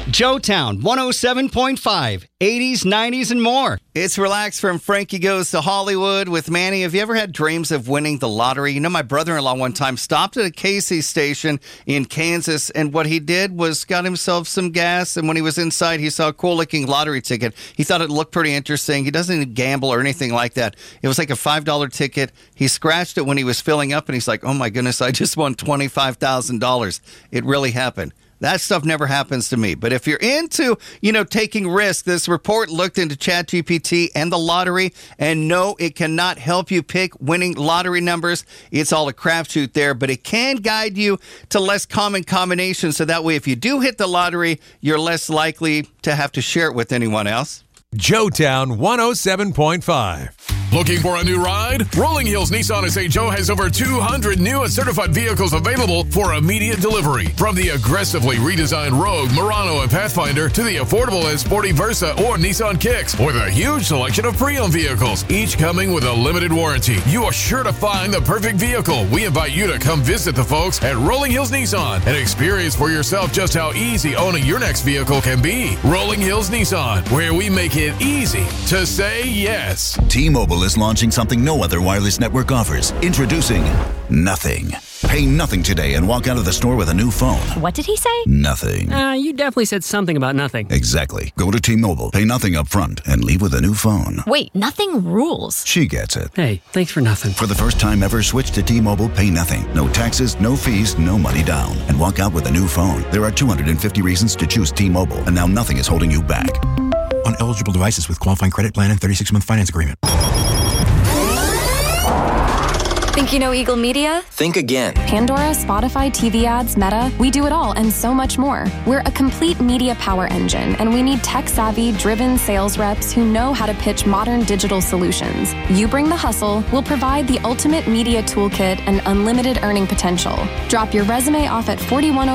Joetown 107.5, 80s, 90s, and more. It's Relax from Frankie Goes to Hollywood with Manny. Have you ever had dreams of winning the lottery? You know, my brother-in-law one time stopped at a Casey station in Kansas, and what he did was got himself some gas, and when he was inside, he saw a cool-looking lottery ticket. He thought it looked pretty interesting. He doesn't gamble or anything like that. It was like a $5 ticket. He scratched it when he was filling up, and he's like, oh my goodness, I just won $25,000. It really happened. That stuff never happens to me. But if you're into, taking risks, this report looked into ChatGPT and the lottery, and no, it cannot help you pick winning lottery numbers. It's all a crapshoot there, but it can guide you to less common combinations. So that way, if you do hit the lottery, you're less likely to have to share it with anyone else. Joetown 107.5. Looking for a new ride? Rolling Hills Nissan of St. Joe has over 200 new and certified vehicles available for immediate delivery. From the aggressively redesigned Rogue, Murano, and Pathfinder to the affordable and sporty Versa or Nissan Kicks, with a huge selection of pre-owned vehicles, each coming with a limited warranty. You are sure to find the perfect vehicle. We invite you to come visit the folks at Rolling Hills Nissan and experience for yourself just how easy owning your next vehicle can be. Rolling Hills Nissan, where we make it easy to say yes. T-Mobile is launching something no other wireless network offers. Introducing Nothing. Pay nothing today and walk out of the store with a new phone. What did he say? Nothing. You definitely said something about nothing. Exactly. Go to T-Mobile, pay nothing up front, and leave with a new phone. Wait, nothing rules. She gets it. Hey, thanks for nothing. For the first time ever, switch to T-Mobile, pay nothing. No taxes, no fees, no money down. And walk out with a new phone. There are 250 reasons to choose T-Mobile, and now nothing is holding you back. On eligible devices with qualifying credit plan and 36-month finance agreement. Think you know Eagle Media? Think again. Pandora, Spotify, TV ads, Meta. We do it all and so much more. We're a complete media power engine, and we need tech-savvy, driven sales reps who know how to pitch modern digital solutions. You bring the hustle, we'll provide the ultimate media toolkit and unlimited earning potential. Drop your resume off at 41